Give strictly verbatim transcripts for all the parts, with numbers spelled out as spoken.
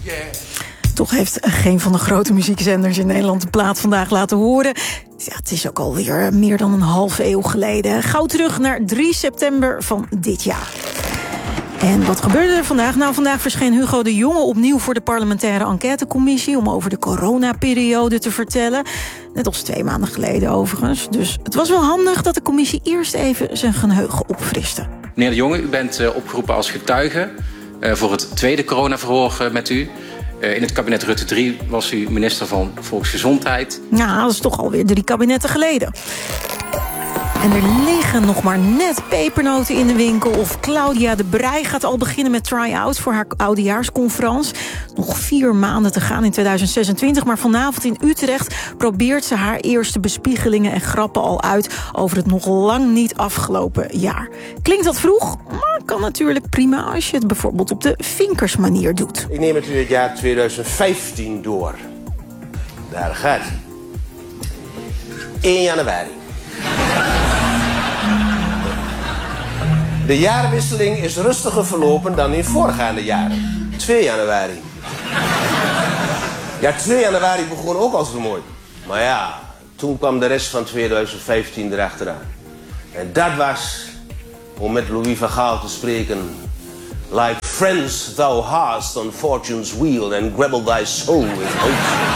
Yeah. Toch heeft geen van de grote muziekzenders in Nederland de plaat vandaag laten horen. Ja, het is ook alweer meer dan een halve eeuw geleden. Gauw terug naar drie september van dit jaar. En wat gebeurde er vandaag? Nou, vandaag verscheen Hugo de Jonge opnieuw voor de parlementaire enquêtecommissie om over de coronaperiode te vertellen. Net als twee maanden geleden overigens. Dus het was wel handig dat de commissie eerst even zijn geheugen opfriste. Meneer de Jonge, u bent uh, opgeroepen als getuige uh, voor het tweede coronaverhoor uh, met u. Uh, in het kabinet Rutte drie was u minister van Volksgezondheid. Ja, dat is toch alweer drie kabinetten geleden. En er liggen nog maar net pepernoten in de winkel. Of Claudia de Breij gaat al beginnen met try-outs voor haar oudejaarsconferentie. Nog vier maanden te gaan in tweeduizend zesentwintig. Maar vanavond in Utrecht probeert ze haar eerste bespiegelingen en grappen al uit over het nog lang niet afgelopen jaar. Klinkt dat vroeg? Maar kan natuurlijk prima als je het bijvoorbeeld op de vinkersmanier doet. Ik neem het u het jaar tweeduizend vijftien door. Daar gaat het. één januari. De jaarwisseling is rustiger verlopen dan in voorgaande jaren. twee januari. Ja, twee januari begon ook al zo mooi. Maar ja, toen kwam de rest van tweeduizend vijftien erachteraan. En dat was, om met Louis van Gaal te spreken, like friends thou hast on fortune's wheel and grabble thy soul with hope.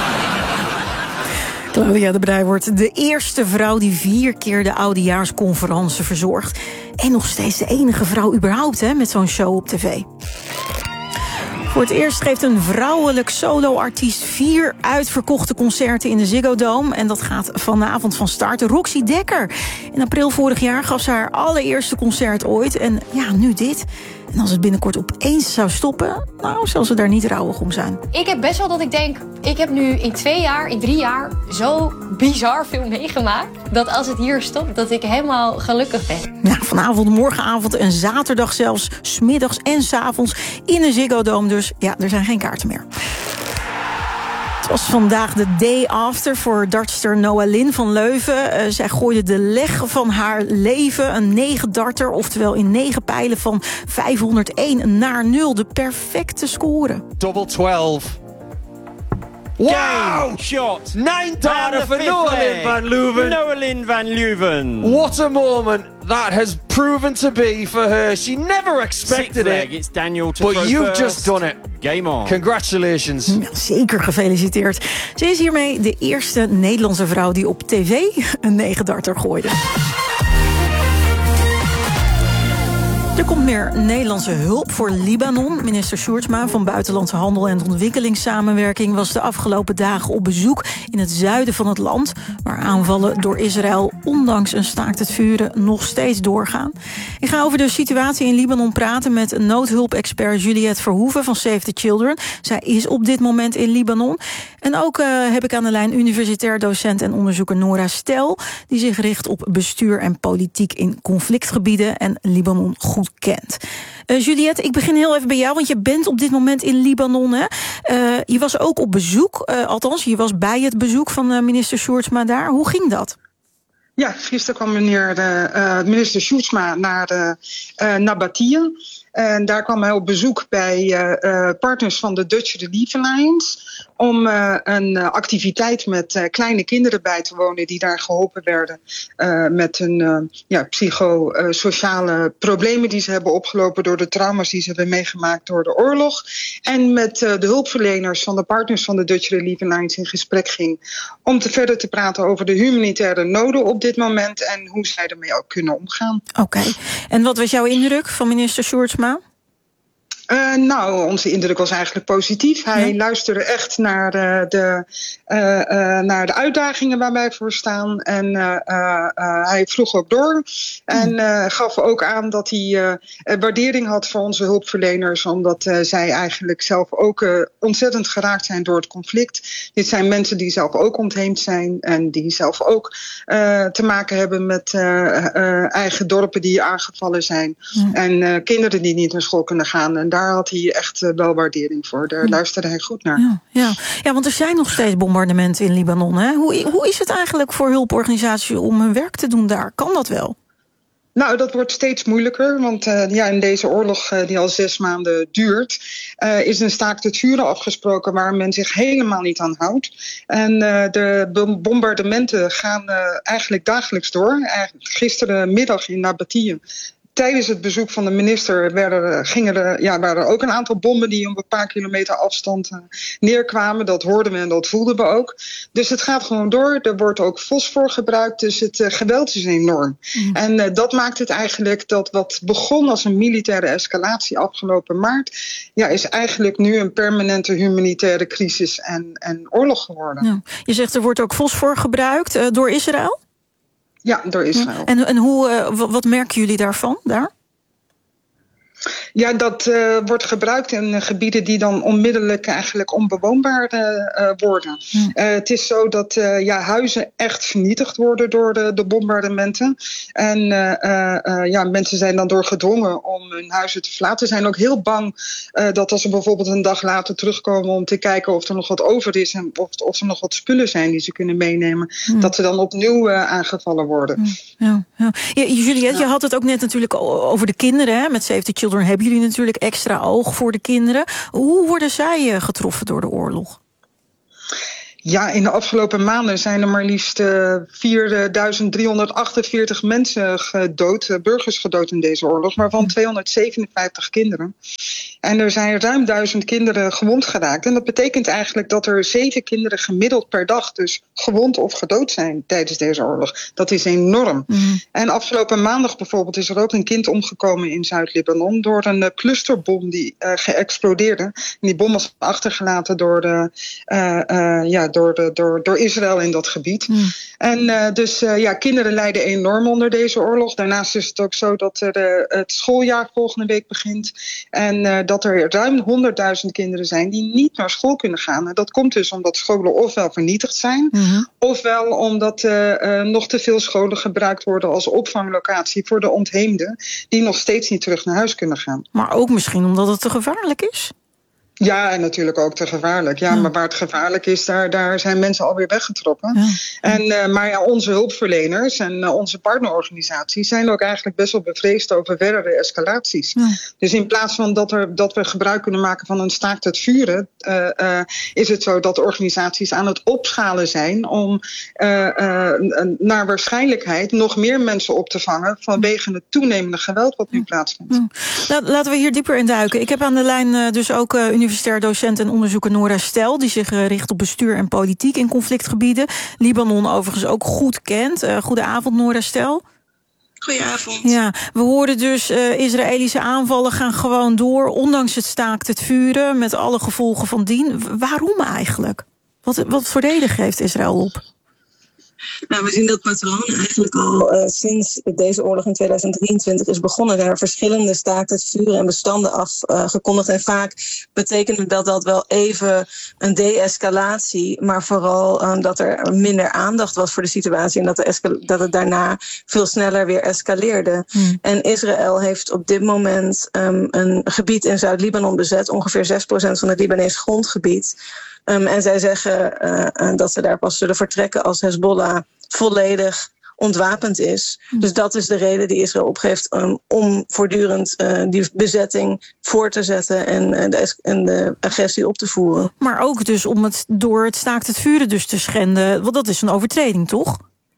Claudia de Breij wordt de eerste vrouw die vier keer de oudejaarsconferentie verzorgt. En nog steeds de enige vrouw überhaupt hè, met zo'n show op tv. Voor het eerst geeft een vrouwelijk solo-artiest vier uitverkochte concerten in de Ziggo Dome. En dat gaat vanavond van start. Roxy Dekker. In april vorig jaar gaf ze haar allereerste concert ooit. En ja, nu dit. En als het binnenkort opeens zou stoppen, nou, zal ze daar niet rouwig om zijn. Ik heb best wel dat ik denk, ik heb nu in twee jaar, in drie jaar zo bizar veel meegemaakt, dat als het hier stopt, dat ik helemaal gelukkig ben. Ja, vanavond, morgenavond en zaterdag zelfs, 's middags en 's avonds in de Ziggo Dome. Dus ja, er zijn geen kaarten meer. Het was vandaag de day after voor dartster Noah Lyn van Leuven. Uh, zij gooide de leg van haar leven, een negen darter, oftewel in negen pijlen van vijfhonderdéén naar nul. De perfecte score. Double twaalf. Wow! Game shot. Nine darter for Noah Lyn van Leuven. Noah Lyn van Leuven. What a moment that has proven to be for her. She never expected leg. it. It's Daniel to but throw you've first. just done it. Game on. Congratulations. Ja, zeker gefeliciteerd. Ze is hiermee de eerste Nederlandse vrouw die op tv een negen darter gooide. Er komt meer Nederlandse hulp voor Libanon. Minister Sjoerdsma van Buitenlandse Handel en Ontwikkelingssamenwerking was de afgelopen dagen op bezoek in het zuiden van het land, waar aanvallen door Israël ondanks een staakt het vuren nog steeds doorgaan. Ik ga over de situatie in Libanon praten met noodhulpexpert Juliette Verhoeven van Save the Children. Zij is op dit moment in Libanon. En ook uh, heb ik aan de lijn universitair docent en onderzoeker Nora Stel, die zich richt op bestuur en politiek in conflictgebieden en Libanon goed kent. Uh, Juliette, ik begin heel even bij jou, want je bent op dit moment in Libanon. Hè? Uh, je was ook op bezoek, uh, althans, je was bij het bezoek van uh, minister Sjoerdsma daar. Hoe ging dat? Ja, gisteren kwam meneer de, uh, minister Sjoerdsma naar de, uh, Nabatia. En daar kwam hij op bezoek bij uh, uh, partners van de Dutch Relief Alliance om uh, een uh, activiteit met uh, kleine kinderen bij te wonen die daar geholpen werden uh, met hun uh, ja, psychosociale problemen die ze hebben opgelopen door de trauma's die ze hebben meegemaakt door de oorlog. En met uh, de hulpverleners van de partners van de Dutch Relief Alliance in gesprek ging om te verder te praten over de humanitaire noden op dit moment en hoe zij ermee ook kunnen omgaan. Oké. Okay. En wat was jouw indruk van minister Sjoerdsma? Uh, nou, onze indruk was eigenlijk positief. Hij ja. luisterde echt naar de, de, uh, uh, naar de uitdagingen waar wij voor staan. En uh, uh, uh, hij vroeg ook door. En uh, gaf ook aan dat hij uh, waardering had voor onze hulpverleners. Omdat uh, zij eigenlijk zelf ook uh, ontzettend geraakt zijn door het conflict. Dit zijn mensen die zelf ook ontheemd zijn. En die zelf ook uh, te maken hebben met uh, uh, eigen dorpen die aangevallen zijn. Ja. En uh, kinderen die niet naar school kunnen gaan. En daar had hij echt uh, wel waardering voor. Daar ja. luisterde hij goed naar. Ja, ja. ja, want er zijn nog steeds bombardementen in Libanon. Hè? Hoe, hoe is het eigenlijk voor hulporganisaties om hun werk te doen daar? Kan dat wel? Nou, dat wordt steeds moeilijker, want uh, ja, in deze oorlog uh, die al zes maanden duurt, uh, is een staakt het vuren afgesproken waar men zich helemaal niet aan houdt. En uh, de bombardementen gaan uh, eigenlijk dagelijks door. Eigenlijk gisterenmiddag in Nabatea, tijdens het bezoek van de minister werden, gingen er, ja, waren er ook een aantal bommen die op een paar kilometer afstand uh, neerkwamen. Dat hoorden we en dat voelden we ook. Dus het gaat gewoon door. Er wordt ook fosfor gebruikt, dus het uh, geweld is enorm. Mm. En uh, dat maakt het eigenlijk dat wat begon als een militaire escalatie afgelopen maart, ja, is eigenlijk nu een permanente humanitaire crisis en, en oorlog geworden. Ja. Je zegt er wordt ook fosfor gebruikt uh, door Israël? Ja, door Israël. En, en hoe, uh, wat merken jullie daarvan, daar? Ja, dat uh, wordt gebruikt in uh, gebieden die dan onmiddellijk eigenlijk onbewoonbaar uh, uh, worden. Ja. Uh, het is zo dat uh, ja, huizen echt vernietigd worden door de, de bombardementen. En uh, uh, ja, mensen zijn dan door gedwongen om hun huizen te verlaten. Ze zijn ook heel bang uh, dat als ze bijvoorbeeld een dag later terugkomen om te kijken of er nog wat over is en of, of er nog wat spullen zijn die ze kunnen meenemen, ja. dat ze dan opnieuw uh, aangevallen worden. Ja, ja. Ja, Juliette, ja. je had het ook net natuurlijk over de kinderen. Hè? Met Save the Children hebben jullie natuurlijk extra oog voor de kinderen. Hoe worden zij getroffen door de oorlog? Ja, in de afgelopen maanden zijn er maar liefst uh, vierduizend driehonderdachtenveertig mensen gedood, uh, burgers gedood in deze oorlog, waarvan tweehonderdzevenenvijftig kinderen. En er zijn ruim duizend kinderen gewond geraakt. En dat betekent eigenlijk dat er zeven kinderen gemiddeld per dag dus gewond of gedood zijn tijdens deze oorlog. Dat is enorm. Mm. En afgelopen maandag bijvoorbeeld is er ook een kind omgekomen in Zuid-Libanon door een uh, clusterbom die uh, geëxplodeerde. En die bom was achtergelaten door de uh, uh, ja, Door, de, door, door Israël in dat gebied. Mm. En uh, dus uh, ja, kinderen lijden enorm onder deze oorlog. Daarnaast is het ook zo dat er, uh, het schooljaar volgende week begint. En uh, dat er ruim honderdduizend kinderen zijn die niet naar school kunnen gaan. En dat komt dus omdat scholen ofwel vernietigd zijn, mm-hmm. ofwel omdat uh, uh, nog te veel scholen gebruikt worden als opvanglocatie voor de ontheemden die nog steeds niet terug naar huis kunnen gaan. Maar ook misschien omdat het te gevaarlijk is? Ja, en natuurlijk ook te gevaarlijk. Ja, ja. Maar waar het gevaarlijk is, daar, daar zijn mensen alweer weggetrokken. Ja. En, uh, maar ja, onze hulpverleners en uh, onze partnerorganisaties zijn ook eigenlijk best wel bevreesd over verdere escalaties. Ja. Dus in plaats van dat, er, dat we gebruik kunnen maken van een staakt het vuren, uh, uh, is het zo dat organisaties aan het opschalen zijn om uh, uh, naar waarschijnlijkheid nog meer mensen op te vangen vanwege het toenemende geweld wat nu plaatsvindt. Ja. Laten we hier dieper in duiken. Ik heb aan de lijn uh, dus ook uh, universitair docent en onderzoeker Nora Stel, die zich uh, richt op bestuur en politiek in conflictgebieden. Libanon overigens ook goed kent. Uh, goedenavond, Nora Stel. Goedenavond. Ja, we hoorden dus uh, Israëlische aanvallen gaan gewoon door, ondanks het staakt het vuren, met alle gevolgen van dien. Waarom eigenlijk? Wat, wat voor reden geeft Israël op? Nou, we zien dat patroon eigenlijk al uh, sinds deze oorlog in tweeduizend drieëntwintig is begonnen. Er zijn verschillende staakt het vuren en bestanden afgekondigd. Uh, en vaak betekent dat dat wel even een de-escalatie, maar vooral uh, dat er minder aandacht was voor de situatie en dat, de escal- dat het daarna veel sneller weer escaleerde. Hmm. En Israël heeft op dit moment um, een gebied in Zuid-Libanon bezet, ongeveer zes procent van het Libanese grondgebied. Um, en zij zeggen uh, dat ze daar pas zullen vertrekken als Hezbollah volledig ontwapend is. Mm. Dus dat is de reden die Israël opgeeft um, om voortdurend uh, die bezetting voor te zetten en, uh, de, en de agressie op te voeren. Maar ook dus om het door het staakt het vuren dus te schenden, want dat is een overtreding, toch?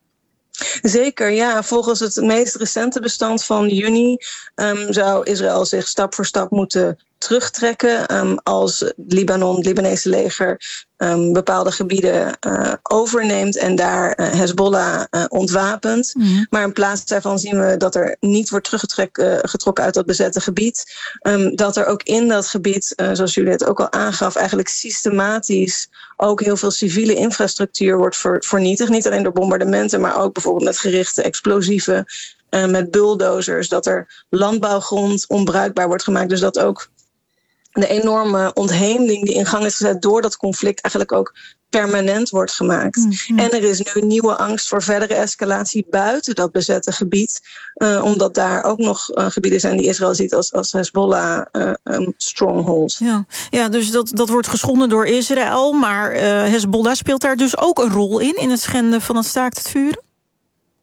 Zeker, ja. Volgens het meest recente bestand van juni um, zou Israël zich stap voor stap moeten terugtrekken um, als Libanon, het Libanese leger, um, bepaalde gebieden uh, overneemt en daar uh, Hezbollah uh, ontwapent. Mm. Maar in plaats daarvan zien we dat er niet wordt teruggetrokken uit dat bezette gebied. Um, dat er ook in dat gebied, uh, zoals jullie het ook al aangaf, eigenlijk systematisch ook heel veel civiele infrastructuur wordt ver- vernietigd. Niet alleen door bombardementen, maar ook bijvoorbeeld met gerichte explosieven, uh, met bulldozers, dat er landbouwgrond onbruikbaar wordt gemaakt. Dus dat ook de enorme ontheemding die in gang is gezet door dat conflict eigenlijk ook permanent wordt gemaakt. Mm-hmm. En er is nu een nieuwe angst voor verdere escalatie buiten dat bezette gebied. Uh, omdat daar ook nog uh, gebieden zijn die Israël ziet als, als Hezbollah uh, um, stronghold. Ja, ja, dus dat, dat wordt geschonden door Israël. Maar uh, Hezbollah speelt daar dus ook een rol in, in het schenden van het staakt het vuren?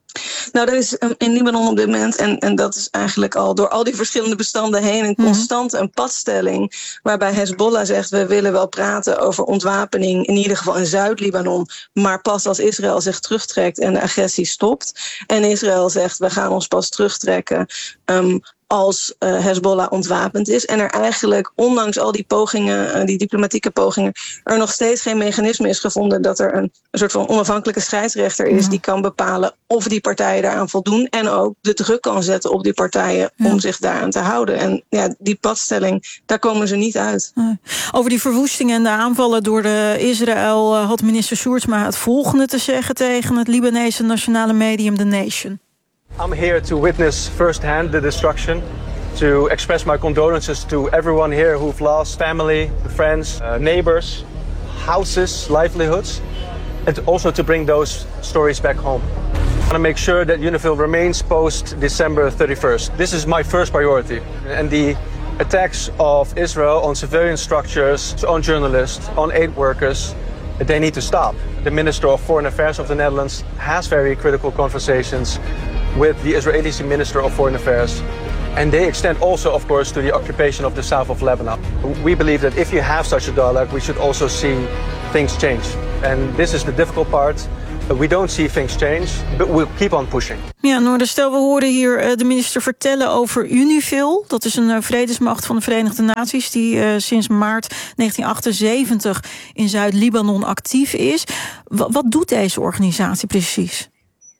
Nou, er is in Libanon op dit moment, en, en dat is eigenlijk al door al die verschillende bestanden heen, een constant een padstelling waarbij Hezbollah zegt, we willen wel praten over ontwapening, in ieder geval in Zuid-Libanon, maar pas als Israël zich terugtrekt en de agressie stopt. En Israël zegt, we gaan ons pas terugtrekken um, als uh, Hezbollah ontwapend is. En er eigenlijk, ondanks al die pogingen, uh, die diplomatieke pogingen, er nog steeds geen mechanisme is gevonden dat er een, een soort van onafhankelijke scheidsrechter is ja. die kan bepalen of die partijen daaraan voldoen en ook de druk kan zetten op die partijen ja. om zich daaraan te houden. En ja, die padstelling, daar komen ze niet uit. Over die verwoestingen en de aanvallen door de Israël uh, had minister Sjoerdsma het volgende te zeggen tegen het Libanese nationale medium The Nation. I'm here to witness firsthand the destruction, to express my condolences to everyone here who've lost family, friends, uh, neighbors, houses, livelihoods, and also to bring those stories back home. I want to make sure that UNIFIL remains post December thirty-first. This is my first priority. And the attacks of Israel on civilian structures, on journalists, on aid workers, they need to stop. The Minister of Foreign Affairs of the Netherlands has very critical conversations with the Israeli Minister of Foreign Affairs. And they extend also, of course, to the occupation of the south of Lebanon. We believe that if you have such a dialogue, we should also see things change. And this is the difficult part. We don't see things change, but we'll keep on pushing. Ja, Noorderstel, we horen hier de minister vertellen over UNIFIL. Dat is een vredesmacht van de Verenigde Naties die uh, sinds maart negentien achtenzeventig in Zuid-Libanon actief is. W- wat doet deze organisatie precies?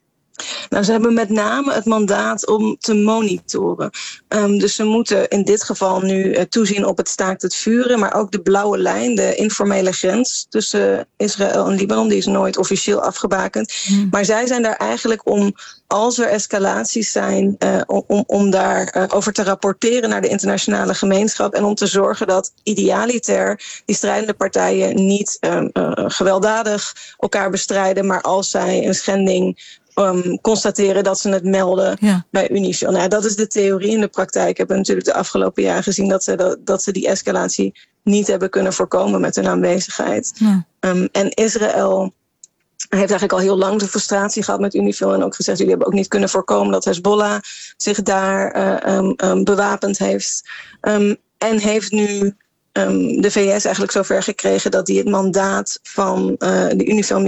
Nou, ze hebben met name het mandaat om te monitoren. Um, dus ze moeten in dit geval nu uh, toezien op het staakt het vuren, maar ook de blauwe lijn, de informele grens tussen Israël en Libanon, die is nooit officieel afgebakend. Hmm. Maar zij zijn daar eigenlijk om, als er escalaties zijn, uh, om, om daar uh, over te rapporteren naar de internationale gemeenschap en om te zorgen dat idealiter die strijdende partijen niet uh, uh, gewelddadig elkaar bestrijden, maar als zij een schending Um, constateren dat ze het melden ja. bij UNIFIL. Nou, dat is de theorie. In de praktijk hebben we natuurlijk de afgelopen jaren gezien dat ze, dat, dat ze die escalatie niet hebben kunnen voorkomen met hun aanwezigheid. Ja. Um, en Israël heeft eigenlijk al heel lang de frustratie gehad met UNIFIL en ook gezegd, jullie hebben ook niet kunnen voorkomen dat Hezbollah zich daar uh, um, um, bewapend heeft. Um, en heeft nu um, de V S eigenlijk zover gekregen dat hij het mandaat van uh, de UNIFIL